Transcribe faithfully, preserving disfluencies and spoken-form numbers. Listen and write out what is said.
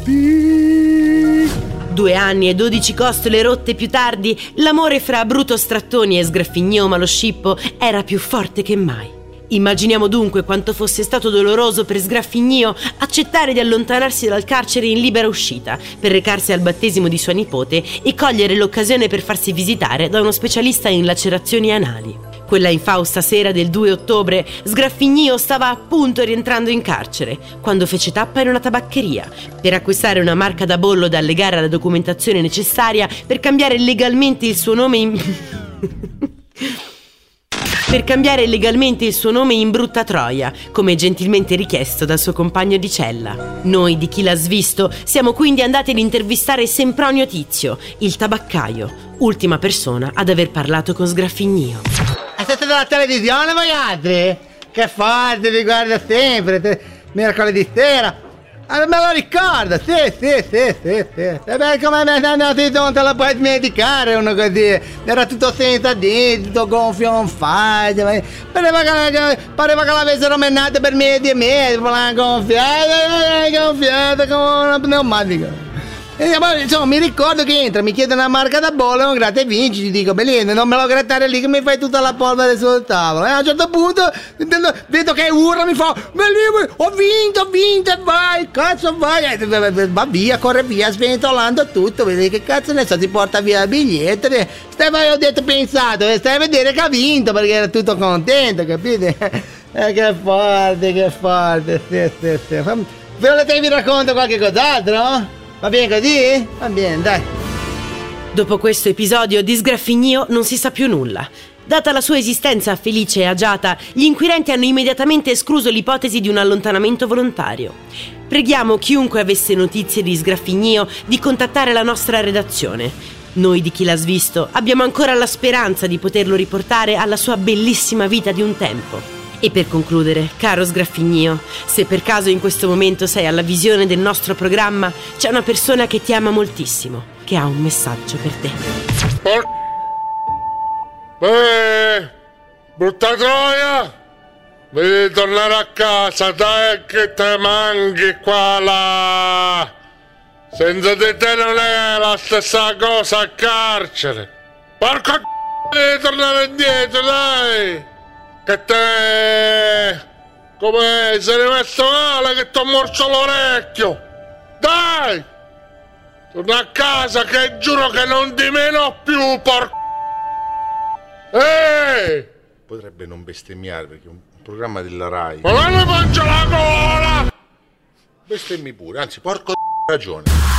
Due anni e dodici costole rotte più tardi, l'amore fra Bruto Strattoni e Sgraffigno Maloscippo era più forte che mai. Immaginiamo dunque quanto fosse stato doloroso per Sgraffigno accettare di allontanarsi dal carcere in libera uscita per recarsi al battesimo di sua nipote e cogliere l'occasione per farsi visitare da uno specialista in lacerazioni anali. Quella infausta sera del due ottobre, Sgraffigno stava appunto rientrando in carcere quando fece tappa in una tabaccheria per acquistare una marca da bollo da allegare alla documentazione necessaria per cambiare legalmente il suo nome in... per cambiare legalmente il suo nome in Brutta Troia, come gentilmente richiesto dal suo compagno di cella. Noi di Chi l'ha svisto siamo quindi andati ad intervistare Sempronio Tizio, il tabaccaio, ultima persona ad aver parlato con Sgraffigno. Siete dalla televisione voi altri? Che forte, vi guardo sempre, te, mercoledì sera. Ah, me lo ricordo, sì, sì, sì, sì, sì. E beh, come me non te la puoi dimenticare uno così. Era tutto senza denti, tutto gonfio non faglia. Pareva che, pareva che l'avessero menato per mesi e mesi, gonfiata, gonfiata come una pneumatica. E poi, insomma, mi ricordo che entra, mi chiede una marca da bollo, un gratta e vinci, gli dico, Belinda, non me lo grattare lì che mi fai tutta la polvere sul tavolo. E a un certo punto vedo che urla, mi fa, Belinda, ho vinto, ho vinto, e vai, cazzo vai, e va via, corre via, sventolando tutto, vedi che cazzo ne so, si porta via il biglietto, stai, ho detto, pensato, stai a vedere che ha vinto, perché era tutto contento, capite? Eh, che forte, che forte, sì, sì, sì. Volete che vi racconto qualche cos'altro? Va bene così? Va bene, dai. Dopo questo episodio di Sgraffigno non si sa più nulla. Data la sua esistenza felice e agiata, gli inquirenti hanno immediatamente escluso l'ipotesi di un allontanamento volontario. Preghiamo chiunque avesse notizie di Sgraffigno di contattare la nostra redazione. Noi di Chi l'ha svisto abbiamo ancora la speranza di poterlo riportare alla sua bellissima vita di un tempo. E per concludere, caro Sgraffigno, se per caso in questo momento sei alla visione del nostro programma, c'è una persona che ti ama moltissimo, che ha un messaggio per te. Por... Beh, Brutta Troia, devi tornare a casa, dai che te manchi qua là. Senza di te non è la stessa cosa a carcere. Porco c***o, devi tornare indietro, dai. Che te... come sei rimesso male che ti ho morso l'orecchio. Dai! Torna a casa che giuro che non ti meno più, porco... Ehi! Potrebbe non bestemmiare perché è un programma della Rai. Ma non mi faccio la gola! Bestemmi pure, anzi porco ragione.